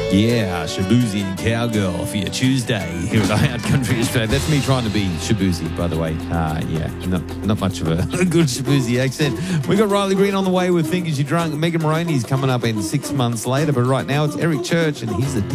Yeah, Shabuzi and Cowgirl for your Tuesday here at iHeart Country Australia. That's me trying to be Shabuzi, by the way. Yeah, not much of a good Shabuzi accent. We got Riley Green on the way with Fingers You Drunk. Megan Moroney's coming up in 6 months later, but right now it's Eric Church and he's the